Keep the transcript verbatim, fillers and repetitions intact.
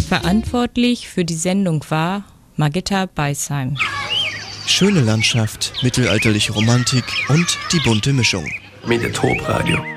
Verantwortlich für die Sendung war Margitta Beisheim. Schöne Landschaft, mittelalterliche Romantik und die bunte Mischung. Mediatorp Radio.